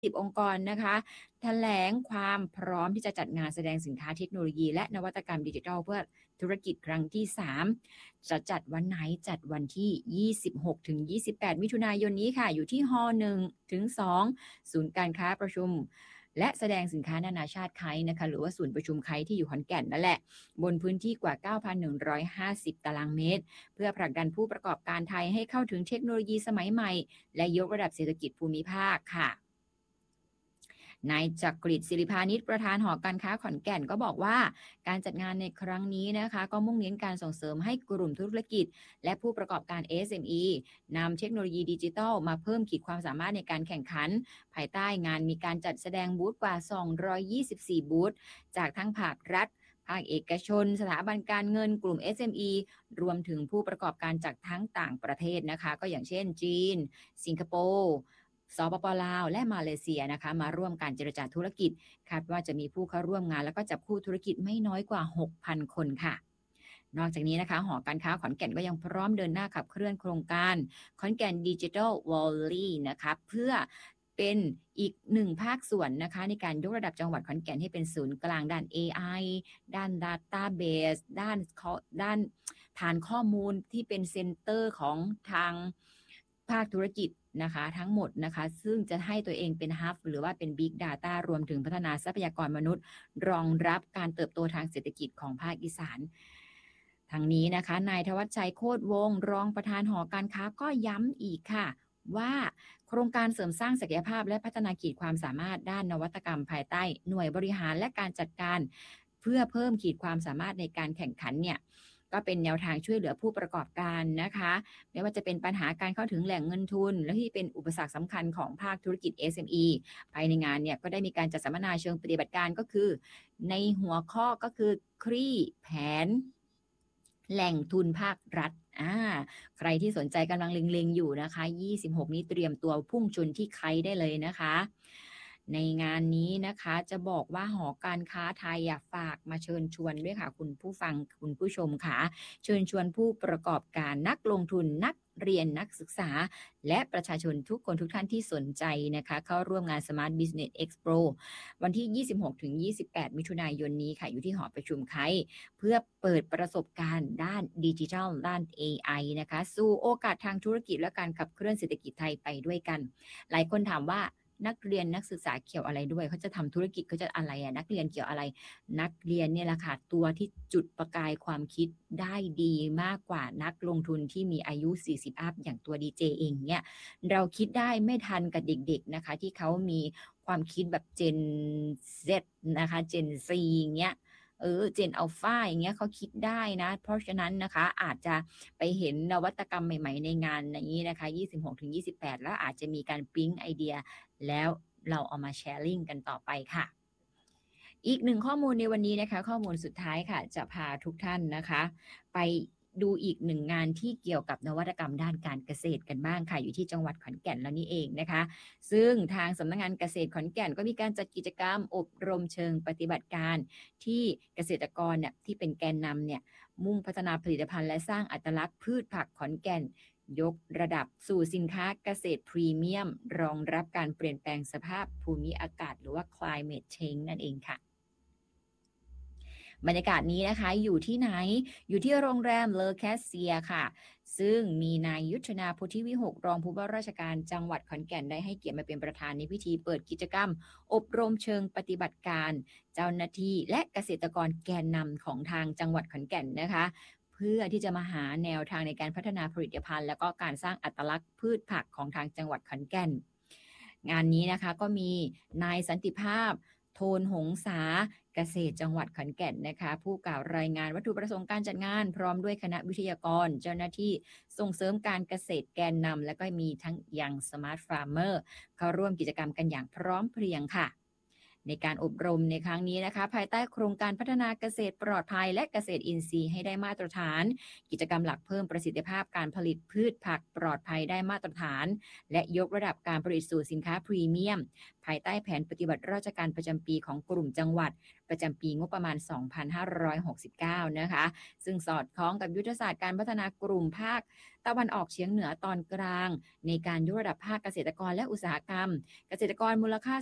10องค์กรนะคะแถลงความพร้อมที่จะจัดงานแสดงสินค้าเทคโนโลยีและนวัตกรรมดิจิทัลเพื่อธุรกิจครั้งที่3จะจัดวันไหนจัดวันที่26-28มิถุนายนนี้ค่ะอยู่ที่ฮ1ถึง2ศูนย์การค้าประชุมและแสดงสินค้านานาชาติไคนะคะหรือว่าศูนย์ประชุมไคที่อยู่ขอนแก่นนั่นแหละบนพื้นที่กว่า 9,150 ตารางเมตรเพื่อผลักดันผู้ประกอบการไทยให้เข้าถึงเทคโนโลยีสมัยใหม่และยกระดับเศรษฐกิจภูมิภาคค่ะนายจักริดศิริพานิชประธานหอการค้าขอนแก่นก็บอกว่าการจัดงานในครั้งนี้นะคะก็มุ่งเน้นการส่งเสริมให้กลุ่มธุรกิจและผู้ประกอบการ SME นำเทคโนโลยีดิจิทัลมาเพิ่มขีดความสามารถในการแข่งขันภายใต้งานมีการจัดแสดงบูธกว่า224บูธจากทั้งภาครัฐภาคเอกชนสถาบันการเงินกลุ่ม SME รวมถึงผู้ประกอบการจากทั้งต่างประเทศนะคะก็อย่างเช่นจีนสิงคโปร์สปป.ลาวและมาเลเซียนะคะมาร่วมการเจรจาธุรกิจคาดว่าจะมีผู้เข้าร่วมงานแล้วก็จับคู่ธุรกิจไม่น้อยกว่า 6,000 คนค่ะนอกจากนี้นะคะหอการค้าขอนแก่นก็ยังพร้อมเดินหน้าขับเคลื่อนโครงการขอนแก่นดิจิทัลวอลลี่นะคะเพื่อเป็นอีกหนึ่งภาคส่วนนะคะในการยกระดับจังหวัดขอนแก่นให้เป็นศูนย์กลางด้าน AI ด้าน Database ด้านฐานข้อมูลที่เป็นเซ็นเตอร์ของทางภาคธุรกิจนะคะทั้งหมดนะคะซึ่งจะให้ตัวเองเป็นฮับหรือว่าเป็น Big Data รวมถึงพัฒนาทรัพยากรมนุษย์รองรับการเติบโตทางเศรษฐกิจของภาคอีสานทางนี้นะคะนายธวัชชัยโคตรวงศ์รองประธานหอการค้าก็ย้ำอีกค่ะว่าโครงการเสริมสร้างศักยภาพและพัฒนาขีดความสามารถด้านนวัตกรรมภายใต้หน่วยบริหารและการจัดการเพื่อเพิ่มขีดความสามารถในการแข่งขันเนี่ยก็เป็นแนวทางช่วยเหลือผู้ประกอบการนะคะไม่ว่าจะเป็นปัญหาการเข้าถึงแหล่งเงินทุนและที่เป็นอุปสรรคสำคัญของภาคธุรกิจ SME ภายในงานเนี่ยก็ได้มีการจัดสัมมนาเชิงปฏิบัติการก็คือในหัวข้อก็คือคลี่แผนแหล่งทุนภาครัฐใครที่สนใจกำลังเล็งๆอยู่นะคะ26นี้เตรียมตัวพุ่งชนที่ใครได้เลยนะคะในงานนี้นะคะจะบอกว่าหอการค้าไทยอยากฝากมาเชิญชวนด้วยค่ะคุณผู้ฟังคุณผู้ชมค่ะเชิญชวนผู้ประกอบการนักลงทุนนักเรียนนักศึกษาและประชาชนทุกคนทุกท่านที่สนใจนะคะเข้าร่วมงาน Smart Business Expo วันที่ 26-28 มิถุนายนนี้ค่ะอยู่ที่หอประชุมไคเพื่อเปิดประสบการณ์ด้านดิจิทัลด้าน AI นะคะสู่โอกาสทางธุรกิจและการขับเคลื่อนเศรษฐกิจไทยไปด้วยกันหลายคนถามว่านักเรียนนักศึกษาเกี่ยวอะไรด้วยเขาจะทำธุรกิจเขาจะอะไรนักเรียนเกี่ยวอะไรนักเรียนเนี่ยแหละค่ะตัวที่จุดประกายความคิดได้ดีมากกว่านักลงทุนที่มีอายุ40อัพอย่างตัวดีเจเองเนี่ยเราคิดได้ไม่ทันกับเด็กๆนะคะที่เขามีความคิดแบบ Gen Z นะคะ Gen Z อย่างเงี้ยเจนอัลฟาอย่างเงี้ยเขาคิดได้นะเพราะฉะนั้นนะคะอาจจะไปเห็นนวัตกรรมใหม่ๆในงานนี้นะคะ26-28แล้วอาจจะมีการปิ๊งไอเดียแล้วเราเอามาแชร์ลิงก์กันต่อไปค่ะอีกหนึ่งข้อมูลในวันนี้นะคะข้อมูลสุดท้ายค่ะจะพาทุกท่านนะคะไปดูอีกหนึ่งงานที่เกี่ยวกับนวัตกรรมด้านการเกษตรกันบ้างค่ะอยู่ที่จังหวัดขอนแก่นแล้วนี่เองนะคะซึ่งทางสำนักงานเกษตรขอนแก่นก็มีการจัดกิจกรรมอบรมเชิงปฏิบัติการที่เกษตรกรเนี่ยที่เป็นแกนนำเนี่ยมุ่งพัฒนาผลิตภัณฑ์และสร้างอัตลักษณ์พืชผักขอนแก่นยกระดับสู่สินค้าเกษตรพรีเมียมรองรับการเปลี่ยนแปลงสภาพภูมิอากาศหรือว่า climate change นั่นเองค่ะบรรยากาศนี้นะคะอยู่ที่ไหนอยู่ที่โรงแรมเลอแคสเซียค่ะซึ่งมีนายยุทธนาโพธิวิหกรองผู้ว่าราชการจังหวัดขอนแก่นได้ให้เกียรติมาเป็นประธานในพิธีเปิดกิจกรรมอบรมเชิงปฏิบัติการเจ้าหน้าที่และเกษตรกรแกนนำของทางจังหวัดขอนแก่นนะคะเพื่อที่จะมาหาแนวทางในการพัฒนาผลิตภัณฑ์และก็การสร้างอัตลักษณ์พืชผักของทางจังหวัดขอนแก่นงานนี้นะคะก็มีนายสันติภาพโทนหงษาเกษตรจังหวัดขอนแก่นนะคะผู้กล่าวรายงานวัตถุประสงค์การจัดงานพร้อมด้วยคณะวิทยากรเจ้าหน้าที่ส่งเสริมการเกษตรแกนนำและก็มีทั้งยังสมาร์ทฟาร์มเมอร์เข้าร่วมกิจกรรมกันอย่างพร้อมเพรียงค่ะในการอบรมในครั้งนี้นะคะภายใต้โครงการพัฒนาเกษตรปลอดภัยและเกษตรอินทรีย์ให้ได้มาตรฐานกิจกรรมหลักเพิ่มประสิทธิภาพการผลิตพืชผักปลอดภัยได้มาตรฐานและยกระดับการผลิตสู่สินค้าพรีเมียมภายใต้แผนปฏิบัติราชการประจำปีของกลุ่มจังหวัดประจำปีงบประมาณ 2569 นะคะซึ่งสอดคล้องกับยุทธศาสตร์การพัฒนากลุ่มภาคตะวันออกเฉียงเหนือตอนกลางในการยกระดับภาคเกษตรกรและอุตสาหกรรมเกษตรกรมูลค่า